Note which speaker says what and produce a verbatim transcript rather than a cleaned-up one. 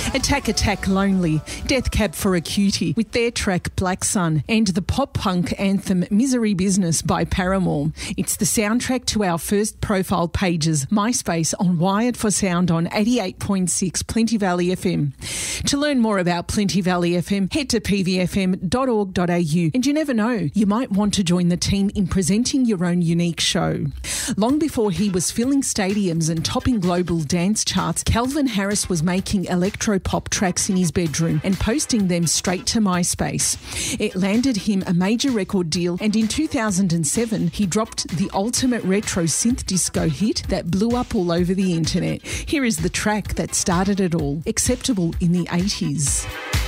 Speaker 1: Attack Attack Lonely, Death Cab for a Cutie with their track Black Sun, and the pop-punk anthem Misery Business by Paramore. It's the soundtrack to our first profile pages, MySpace on Wired for Sound on eighty-eight point six Plenty Valley F M. To learn more about Plenty Valley F M, head to p v f m dot org dot a u, and you never know, you might want to join the team in presenting your own unique show. Long before he was filling stadiums and topping global dance charts, Calvin Harris was making electro-pop tracks in his bedroom and posting them straight to MySpace. It landed him a major record deal, and in two thousand seven he dropped the ultimate retro synth disco hit that blew up all over the internet. Here is the track that started it all, Acceptable in the eighties.